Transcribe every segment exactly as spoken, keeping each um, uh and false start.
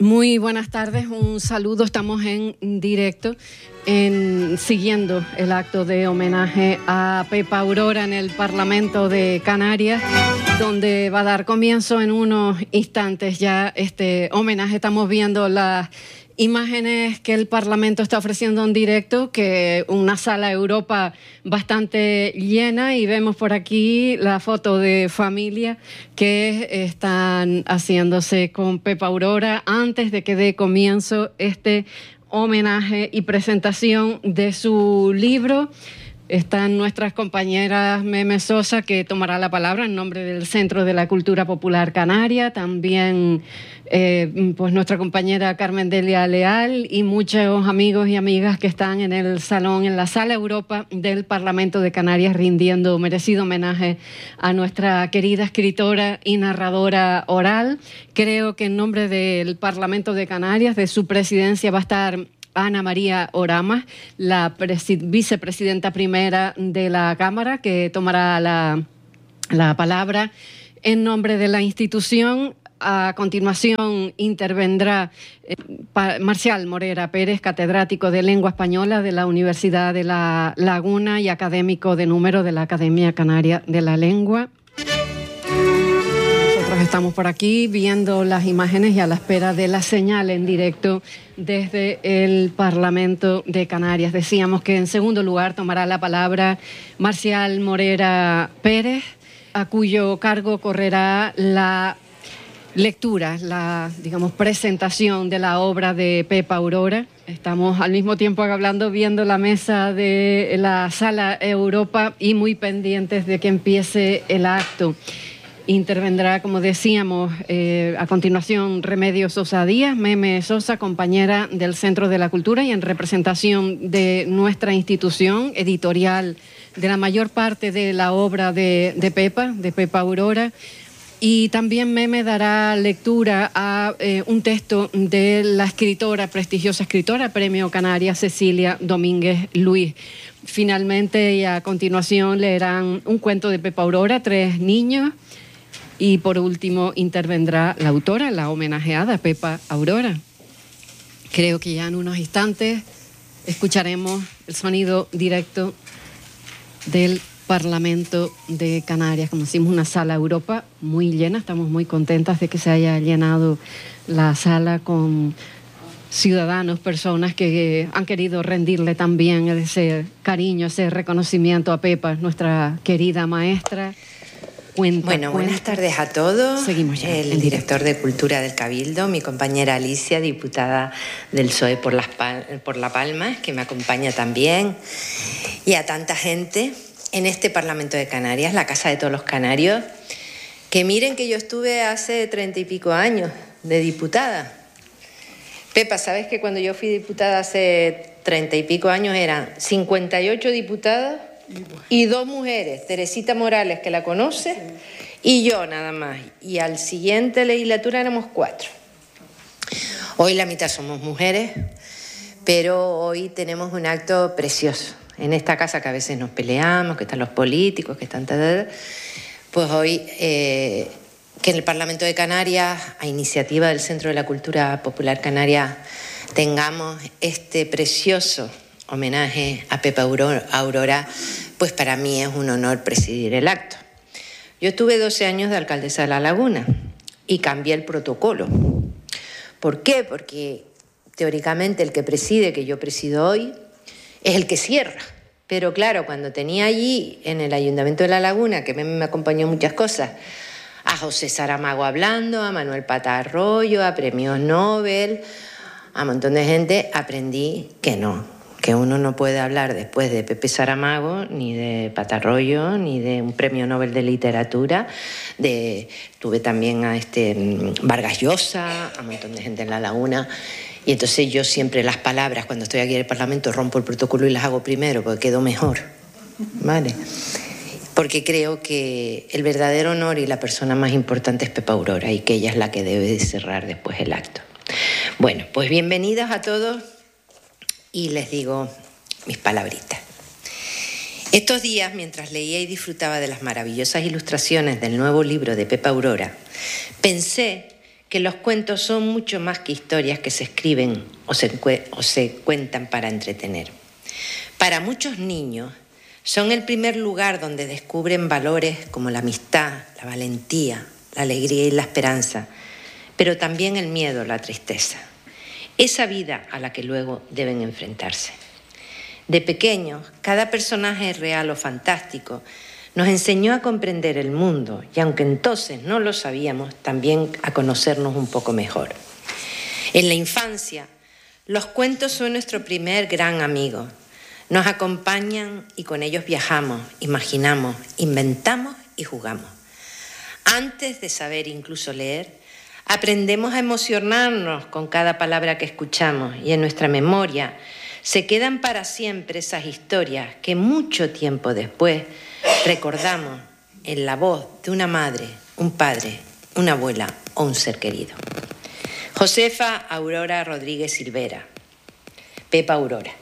Muy buenas tardes, un saludo. Estamos en directo, en, siguiendo el acto de homenaje a Pepa Aurora en el Parlamento de Canarias, donde va a dar comienzo en unos instantes ya este homenaje. Estamos viendo las imágenes que el Parlamento está ofreciendo en directo, que una sala Europa bastante llena, y vemos por aquí la foto de familia que están haciéndose con Pepa Aurora antes de que dé comienzo este homenaje y presentación de su libro. Están nuestras compañeras Meme Sosa, que tomará la palabra en nombre del Centro de la Cultura Popular Canaria, también eh, pues nuestra compañera Carmen Delia Leal y muchos amigos y amigas que están en el salón, en la Sala Europa del Parlamento de Canarias, rindiendo merecido homenaje a nuestra querida escritora y narradora oral. Creo que en nombre del Parlamento de Canarias, de su presidencia, va a estar Ana María Oramas, la vicepresidenta primera de la Cámara, que tomará la, la palabra en nombre de la institución. A continuación intervendrá eh, Marcial Morera Pérez, catedrático de Lengua Española de la Universidad de La Laguna y académico de número de la Academia Canaria de la Lengua. Estamos por aquí viendo las imágenes y a la espera de la señal en directo desde el Parlamento de Canarias. Decíamos que en segundo lugar tomará la palabra Marcial Morera Pérez, a cuyo cargo correrá la lectura, la, digamos, presentación de la obra de Pepa Aurora. Estamos al mismo tiempo hablando, viendo la mesa de la Sala Europa y muy pendientes de que empiece el acto. Intervendrá, como decíamos, eh, a continuación Remedios Sosa Díaz, Meme Sosa, compañera del Centro de la Cultura y en representación de nuestra institución editorial de la mayor parte de la obra de, de Pepa, de Pepa Aurora. Y también Meme dará lectura a eh, un texto de la escritora, prestigiosa escritora, Premio Canarias, Cecilia Domínguez Luis. Finalmente y a continuación leerán un cuento de Pepa Aurora, Tres niños. Y por último intervendrá la autora, la homenajeada Pepa Aurora. Creo que ya en unos instantes escucharemos el sonido directo del Parlamento de Canarias. Como decimos, una sala Europa muy llena. Estamos muy contentas de que se haya llenado la sala con ciudadanos, personas que han querido rendirle también ese cariño, ese reconocimiento a Pepa, nuestra querida maestra. Cuenta, bueno, cuenta. Buenas tardes a todos. Seguimos ya, el director de Cultura del Cabildo, mi compañera Alicia, diputada del P S O E por, las Pal- por La Palma, que me acompaña también, y a tanta gente en este Parlamento de Canarias, la casa de todos los canarios, que miren que yo estuve hace treinta y pico años de diputada. Pepa, ¿sabes que cuando yo fui diputada hace treinta y pico años eran cincuenta y ocho diputadas y dos mujeres, Teresita Morales, que la conoce, y yo nada más. Y al siguiente legislatura éramos cuatro. Hoy la mitad somos mujeres, pero hoy tenemos un acto precioso. En esta casa que a veces nos peleamos, que están los políticos, que están... Pues hoy, eh, que en el Parlamento de Canarias, a iniciativa del Centro de la Cultura Popular Canaria, tengamos este precioso homenaje a Pepa Aurora, pues para mí es un honor presidir el acto. Yo estuve doce años de alcaldesa de La Laguna y cambié el protocolo. ¿Por qué? Porque teóricamente el que preside, que yo presido hoy, es el que cierra. Pero claro, cuando tenía allí, en el Ayuntamiento de La Laguna, que me, me acompañó en muchas cosas, a José Saramago hablando, a Manuel Pata Arroyo, a premios Nobel, a un montón de gente, aprendí que no, que uno no puede hablar después de Pepe Saramago, ni de Patarroyo, ni de un premio Nobel de literatura. De, tuve también a este Vargas Llosa, a un montón de gente en La Laguna. Y entonces yo siempre las palabras, cuando estoy aquí en el Parlamento, rompo el protocolo y las hago primero, porque quedo mejor. ¿Vale? Porque creo que el verdadero honor y la persona más importante es Pepa Aurora, y que ella es la que debe de cerrar después el acto. Bueno, pues bienvenidos a todos. Y les digo mis palabritas. Estos días, mientras leía y disfrutaba de las maravillosas ilustraciones del nuevo libro de Pepa Aurora, pensé que los cuentos son mucho más que historias que se escriben o se, o se cuentan para entretener. Para muchos niños son el primer lugar donde descubren valores como la amistad, la valentía, la alegría y la esperanza, pero también el miedo, la tristeza. Esa vida a la que luego deben enfrentarse. De pequeños, cada personaje real o fantástico nos enseñó a comprender el mundo y, aunque entonces no lo sabíamos, también a conocernos un poco mejor. En la infancia, los cuentos son nuestro primer gran amigo. Nos acompañan y con ellos viajamos, imaginamos, inventamos y jugamos. Antes de saber incluso leer, aprendemos a emocionarnos con cada palabra que escuchamos y en nuestra memoria se quedan para siempre esas historias que mucho tiempo después recordamos en la voz de una madre, un padre, una abuela o un ser querido. Josefa Aurora Rodríguez Silvera, Pepa Aurora.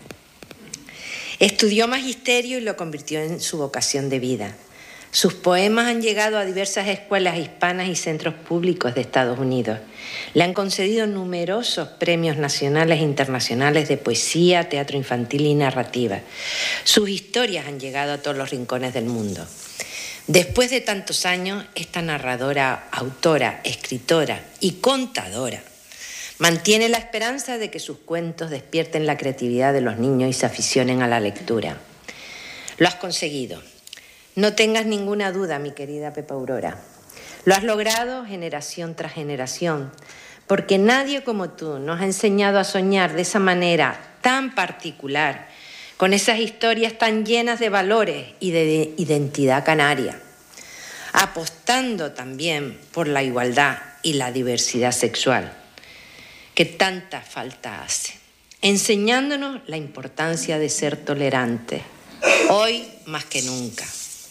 Estudió magisterio y lo convirtió en su vocación de vida. Sus poemas han llegado a diversas escuelas hispanas y centros públicos de Estados Unidos. Le han concedido numerosos premios nacionales e internacionales de poesía, teatro infantil y narrativa. Sus historias han llegado a todos los rincones del mundo. Después de tantos años, esta narradora, autora, escritora y contadora mantiene la esperanza de que sus cuentos despierten la creatividad de los niños y se aficionen a la lectura. Lo has conseguido. No tengas ninguna duda, mi querida Pepa Aurora. Lo has logrado generación tras generación, porque nadie como tú nos ha enseñado a soñar de esa manera tan particular, con esas historias tan llenas de valores y de identidad canaria, apostando también por la igualdad y la diversidad sexual, que tanta falta hace, enseñándonos la importancia de ser tolerantes, hoy más que nunca.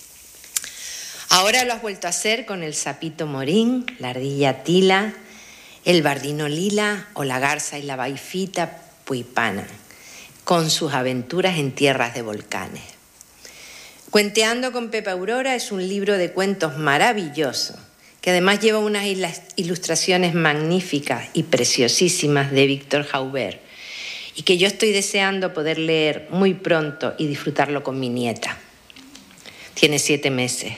Ahora lo has vuelto a hacer con el sapito morín, la ardilla tila, el bardino lila o la garza y la baifita puipana, con sus aventuras en tierras de volcanes. Cuenteando con Pepa Aurora es un libro de cuentos maravilloso, que además lleva unas ilustraciones magníficas y preciosísimas de Víctor Jaubert, y que yo estoy deseando poder leer muy pronto y disfrutarlo con mi nieta. Tiene siete meses.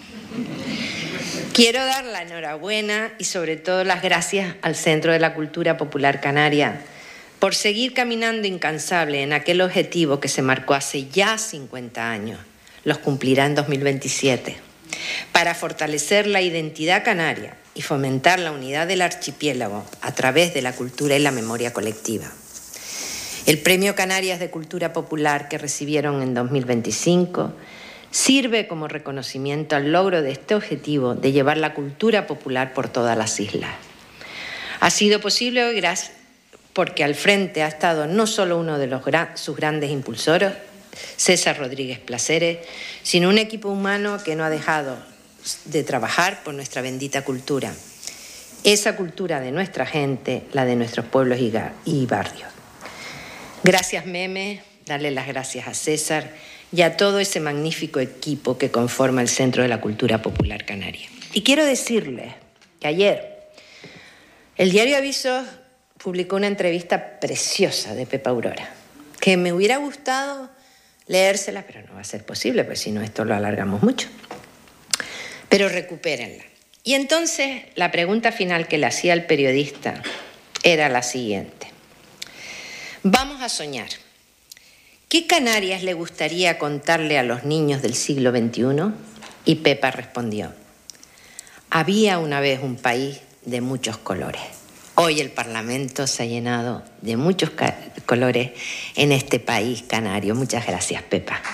Quiero dar la enhorabuena y sobre todo las gracias al Centro de la Cultura Popular Canaria por seguir caminando incansable en aquel objetivo que se marcó hace ya cincuenta años. Los cumplirá en dos mil veintisiete. Para fortalecer la identidad canaria y fomentar la unidad del archipiélago a través de la cultura y la memoria colectiva. El Premio Canarias de Cultura Popular que recibieron en dos mil veinticinco sirve como reconocimiento al logro de este objetivo de llevar la cultura popular por todas las islas. Ha sido posible hoy gracias porque al frente ha estado no solo uno de los gran, sus grandes impulsores, César Rodríguez Placeres, sino un equipo humano que no ha dejado de trabajar por nuestra bendita cultura. Esa cultura de nuestra gente, la de nuestros pueblos y, y barrios. Gracias, Meme, darle las gracias a César y a todo ese magnífico equipo que conforma el Centro de la Cultura Popular Canaria. Y quiero decirles que ayer el diario Avisos publicó una entrevista preciosa de Pepa Aurora, que me hubiera gustado leérsela, pero no va a ser posible, pues si no esto lo alargamos mucho. Pero recupérenla. Y entonces la pregunta final que le hacía el periodista era la siguiente. Vamos a soñar. ¿Qué Canarias le gustaría contarle a los niños del siglo veintiuno? Y Pepa respondió, había una vez un país de muchos colores. Hoy el Parlamento se ha llenado de muchos colores en este país canario. Muchas gracias, Pepa.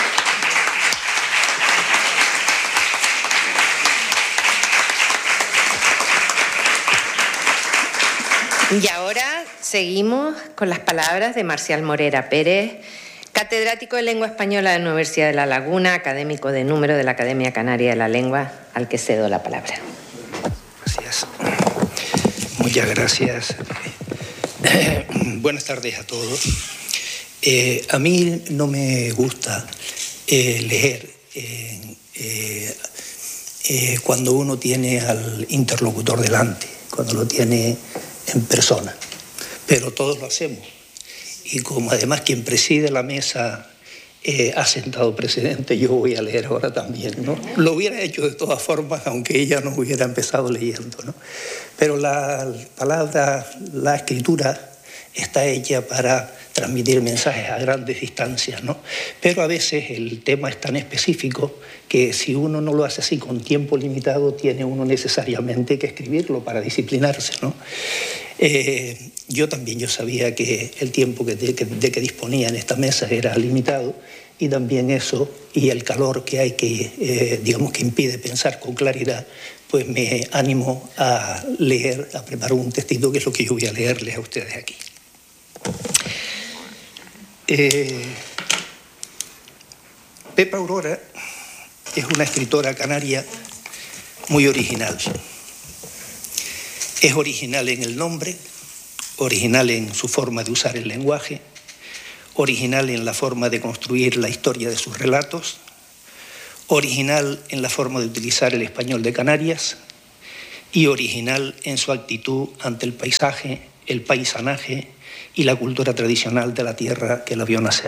Y ahora seguimos con las palabras de Marcial Morera Pérez, catedrático de Lengua Española de la Universidad de La Laguna, académico de número de la Academia Canaria de la Lengua, al que cedo la palabra. Gracias. Muchas gracias. Eh, buenas tardes a todos. Eh, a mí no me gusta eh, leer en, eh, eh, cuando uno tiene al interlocutor delante, cuando lo tiene en persona. Pero todos lo hacemos. Y como además quien preside la mesa eh, ha sentado precedente, yo voy a leer ahora también, ¿no? Lo hubiera hecho de todas formas, aunque ella no hubiera empezado leyendo, ¿no? Pero la palabra, la escritura, está hecha para transmitir mensajes a grandes distancias, ¿no? Pero a veces el tema es tan específico que si uno no lo hace así con tiempo limitado, tiene uno necesariamente que escribirlo para disciplinarse, ¿no? Eh, yo también yo sabía que el tiempo que de, que, de que disponía en esta mesa era limitado, y también eso y el calor que hay que, eh, digamos, que impide pensar con claridad, pues me animo a leer, a preparar un textito que es lo que yo voy a leerles a ustedes aquí. Eh, Pepa Aurora es una escritora canaria muy original. Es original en el nombre, original en su forma de usar el lenguaje, original en la forma de construir la historia de sus relatos, original en la forma de utilizar el español de Canarias y original en su actitud ante el paisaje, el paisanaje y la cultura tradicional de la tierra que la vio nacer.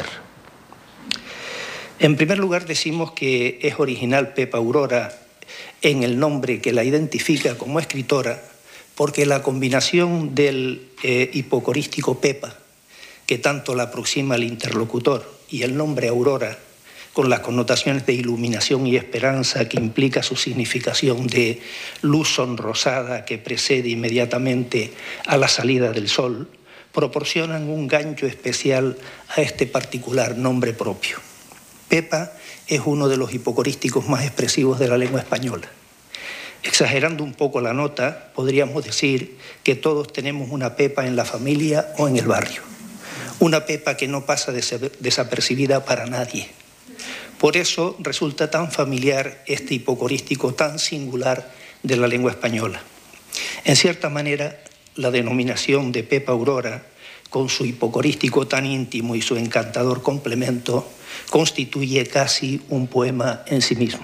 En primer lugar, decimos que es original Pepa Aurora en el nombre que la identifica como escritora, porque la combinación del eh, hipocorístico Pepa, que tanto la aproxima al interlocutor, y el nombre Aurora, con las connotaciones de iluminación y esperanza que implica su significación de luz sonrosada que precede inmediatamente a la salida del sol, proporcionan un gancho especial a este particular nombre propio. Pepa es uno de los hipocorísticos más expresivos de la lengua española. Exagerando un poco la nota, podríamos decir que todos tenemos una Pepa en la familia o en el barrio. Una Pepa que no pasa desapercibida para nadie. Por eso resulta tan familiar este hipocorístico tan singular de la lengua española. En cierta manera, la denominación de Pepa Aurora, con su hipocorístico tan íntimo y su encantador complemento, constituye casi un poema en sí mismo.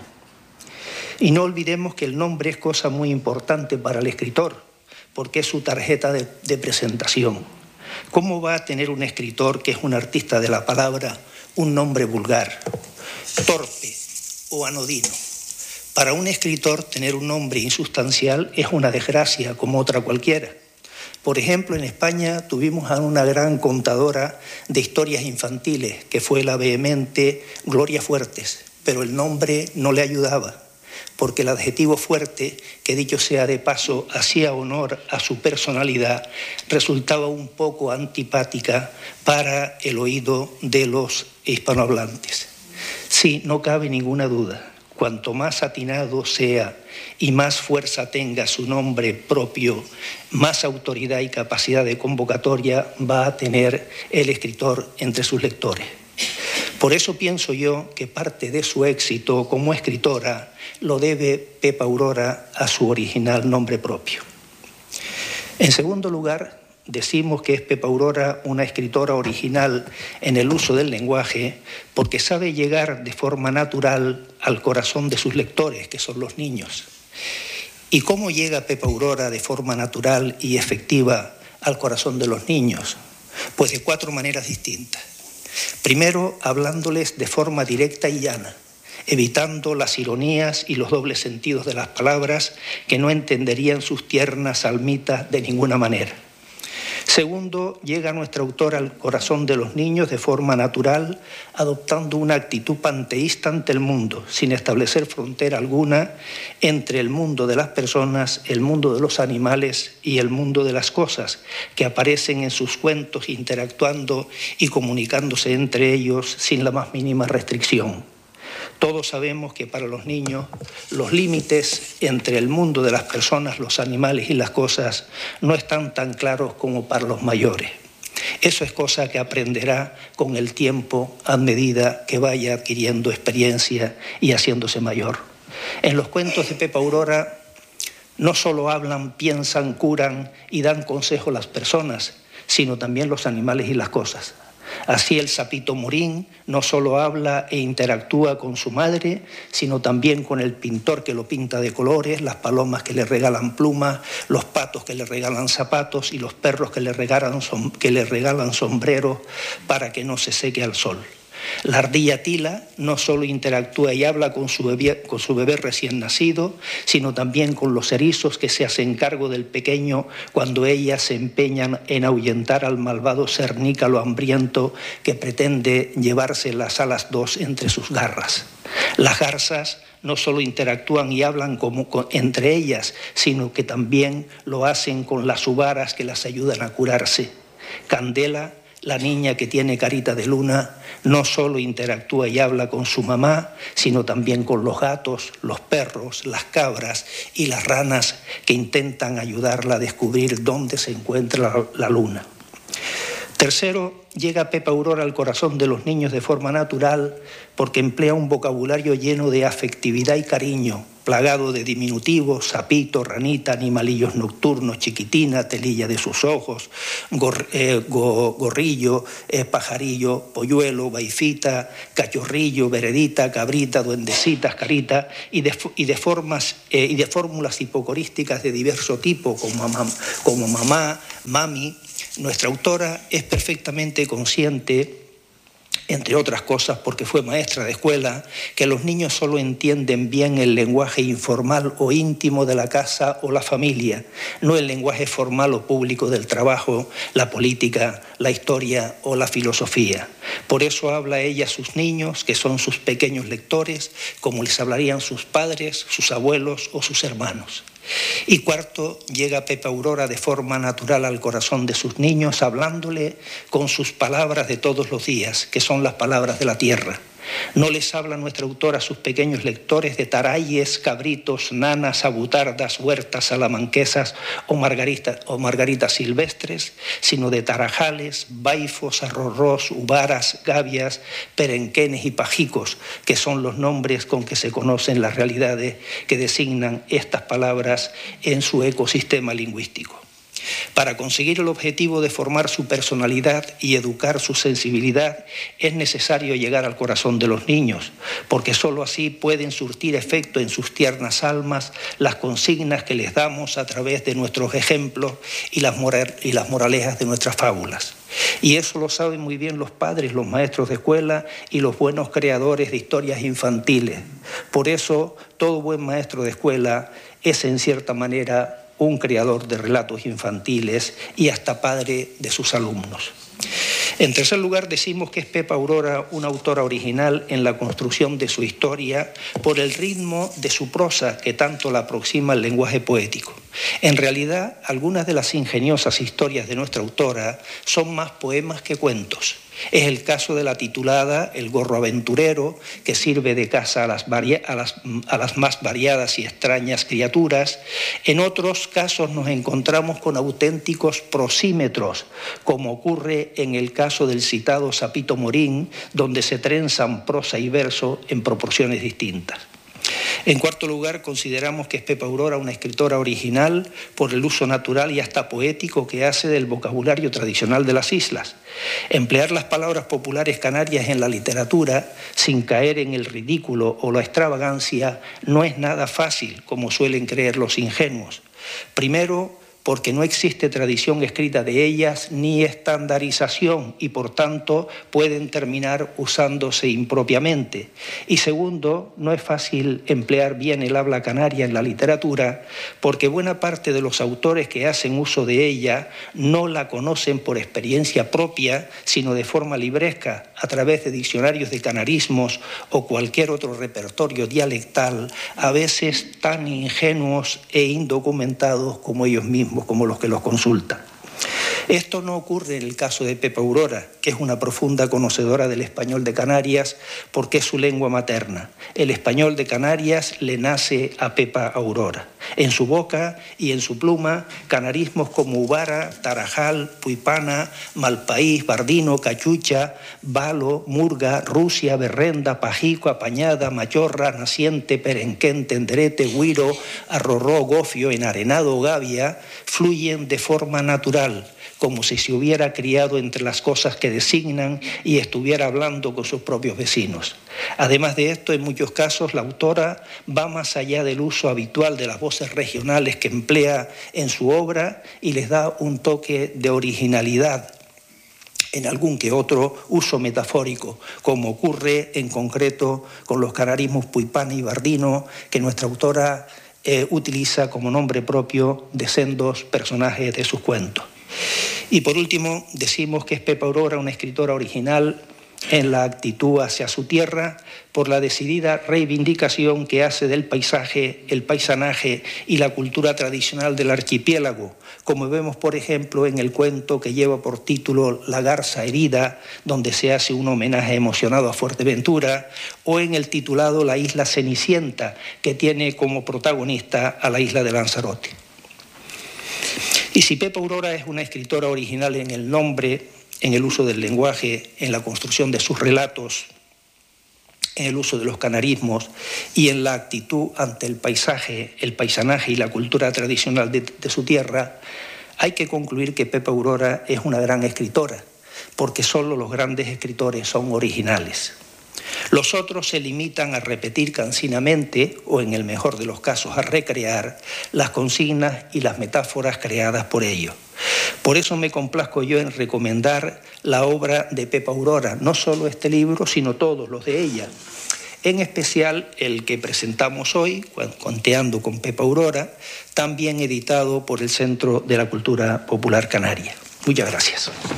Y no olvidemos que el nombre es cosa muy importante para el escritor, porque es su tarjeta de, de presentación. ¿Cómo va a tener un escritor que es un artista de la palabra un nombre vulgar, torpe o anodino? Para un escritor tener un nombre insustancial es una desgracia como otra cualquiera. Por ejemplo, en España tuvimos a una gran contadora de historias infantiles, que fue la vehemente Gloria Fuertes, pero el nombre no le ayudaba, porque el adjetivo fuerte, que dicho sea de paso, hacía honor a su personalidad, resultaba un poco antipática para el oído de los hispanohablantes. Sí, no cabe ninguna duda. Cuanto más atinado sea y más fuerza tenga su nombre propio, más autoridad y capacidad de convocatoria va a tener el escritor entre sus lectores. Por eso pienso yo que parte de su éxito como escritora lo debe Pepa Aurora a su original nombre propio. En segundo lugar, decimos que es Pepa Aurora una escritora original en el uso del lenguaje porque sabe llegar de forma natural al corazón de sus lectores, que son los niños. ¿Y cómo llega Pepa Aurora de forma natural y efectiva al corazón de los niños? Pues de cuatro maneras distintas. Primero, hablándoles de forma directa y llana, evitando las ironías y los dobles sentidos de las palabras que no entenderían sus tiernas almitas de ninguna manera. Segundo, llega nuestra autora al corazón de los niños de forma natural, adoptando una actitud panteísta ante el mundo, sin establecer frontera alguna entre el mundo de las personas, el mundo de los animales y el mundo de las cosas, que aparecen en sus cuentos interactuando y comunicándose entre ellos sin la más mínima restricción. Todos sabemos que para los niños los límites entre el mundo de las personas, los animales y las cosas no están tan claros como para los mayores. Eso es cosa que aprenderá con el tiempo a medida que vaya adquiriendo experiencia y haciéndose mayor. En los cuentos de Pepa Aurora no solo hablan, piensan, curan y dan consejo a las personas, sino también los animales y las cosas. Así el sapito morín no solo habla e interactúa con su madre, sino también con el pintor que lo pinta de colores, las palomas que le regalan plumas, los patos que le regalan zapatos y los perros que le regalan, que le regalan sombreros para que no se seque al sol. La ardilla tila no solo interactúa y habla con su, bebé, con su bebé recién nacido, sino también con los erizos que se hacen cargo del pequeño cuando ellas se empeñan en ahuyentar al malvado cernícalo hambriento que pretende llevarse las alas dos entre sus garras. Las garzas no solo interactúan y hablan como con, entre ellas, sino que también lo hacen con las uvaras que las ayudan a curarse. Candela, la niña que tiene carita de luna, no solo interactúa y habla con su mamá, sino también con los gatos, los perros, las cabras y las ranas que intentan ayudarla a descubrir dónde se encuentra la, la luna. Tercero, llega Pepa Aurora al corazón de los niños de forma natural porque emplea un vocabulario lleno de afectividad y cariño, plagado de diminutivos, sapito, ranita, animalillos nocturnos, chiquitina, telilla de sus ojos, gor, eh, go, gorrillo, eh, pajarillo, polluelo, baifita, cachorrillo, veredita, cabrita, duendecitas, carita, y de, y de, formas, eh, y de fórmulas hipocorísticas de diverso tipo, como, mam, como mamá, mami. Nuestra autora es perfectamente consciente, entre otras cosas porque fue maestra de escuela, que los niños solo entienden bien el lenguaje informal o íntimo de la casa o la familia, no el lenguaje formal o público del trabajo, la política, la historia o la filosofía. Por eso habla ella a sus niños, que son sus pequeños lectores, como les hablarían sus padres, sus abuelos o sus hermanos. Y cuarto, llega Pepa Aurora de forma natural al corazón de sus niños, hablándole con sus palabras de todos los días, que son las palabras de la tierra. No les habla nuestra autora a sus pequeños lectores de tarayes, cabritos, nanas, abutardas, huertas, salamanquesas o margaritas, o margaritas silvestres, sino de tarajales, baifos, arrorrós, uvaras, gavias, perenquenes y pajicos, que son los nombres con que se conocen las realidades que designan estas palabras en su ecosistema lingüístico. Para conseguir el objetivo de formar su personalidad y educar su sensibilidad es necesario llegar al corazón de los niños, porque sólo así pueden surtir efecto en sus tiernas almas las consignas que les damos a través de nuestros ejemplos y las, moral, y las moralejas de nuestras fábulas. Y eso lo saben muy bien los padres, los maestros de escuela y los buenos creadores de historias infantiles. Por eso, todo buen maestro de escuela es en cierta manera un creador de relatos infantiles y hasta padre de sus alumnos. En tercer lugar, decimos que es Pepa Aurora una autora original en la construcción de su historia por el ritmo de su prosa que tanto la aproxima al lenguaje poético. En realidad, algunas de las ingeniosas historias de nuestra autora son más poemas que cuentos. Es el caso de la titulada El gorro aventurero, que sirve de casa a las, varia- a las, a las más variadas y extrañas criaturas. En otros casos nos encontramos con auténticos prosímetros, como ocurre en el caso del citado Sapito Morín, donde se trenzan prosa y verso en proporciones distintas. En cuarto lugar, consideramos que es Pepa Aurora una escritora original por el uso natural y hasta poético que hace del vocabulario tradicional de las islas. Emplear las palabras populares canarias en la literatura sin caer en el ridículo o la extravagancia no es nada fácil, como suelen creer los ingenuos. Primero, porque no existe tradición escrita de ellas ni estandarización y por tanto pueden terminar usándose impropiamente. Y segundo, no es fácil emplear bien el habla canaria en la literatura porque buena parte de los autores que hacen uso de ella no la conocen por experiencia propia, sino de forma libresca, a través de diccionarios de canarismos o cualquier otro repertorio dialectal, a veces tan ingenuos e indocumentados como ellos mismos, como los que los consultan. Esto no ocurre en el caso de Pepa Aurora, que es una profunda conocedora del español de Canarias porque es su lengua materna. El español de Canarias le nace a Pepa Aurora. En su boca y en su pluma, canarismos como Uvara, Tarajal, Puipana, Malpaís, Bardino, Cachucha, Balo, Murga, Rusia, Berrenda, Pajico, Apañada, Machorra, Naciente, Perenquén, Tenderete, Huiro, Arrorró, Gofio, Enarenado, Gavia, fluyen de forma natural, como si se hubiera criado entre las cosas que designan y estuviera hablando con sus propios vecinos. Además de esto, en muchos casos, la autora va más allá del uso habitual de las voces regionales que emplea en su obra y les da un toque de originalidad en algún que otro uso metafórico, como ocurre en concreto con los canarismos puipana y bardino, que nuestra autora eh, utiliza como nombre propio de sendos personajes de sus cuentos. Y por último, decimos que es Pepa Aurora una escritora original en la actitud hacia su tierra, por la decidida reivindicación que hace del paisaje, el paisanaje y la cultura tradicional del archipiélago, como vemos, por ejemplo, en el cuento que lleva por título La garza herida, donde se hace un homenaje emocionado a Fuerteventura, o en el titulado La isla Cenicienta, que tiene como protagonista a la isla de Lanzarote. Y si Pepa Aurora es una escritora original en el nombre, en el uso del lenguaje, en la construcción de sus relatos, en el uso de los canarismos y en la actitud ante el paisaje, el paisanaje y la cultura tradicional de, de su tierra, hay que concluir que Pepa Aurora es una gran escritora, porque solo los grandes escritores son originales. Los otros se limitan a repetir cansinamente, o en el mejor de los casos a recrear, las consignas y las metáforas creadas por ellos. Por eso me complazco yo en recomendar la obra de Pepa Aurora, no solo este libro, sino todos los de ella. En especial el que presentamos hoy, Conteando con Pepa Aurora, también editado por el Centro de la Cultura Popular Canaria. Muchas gracias.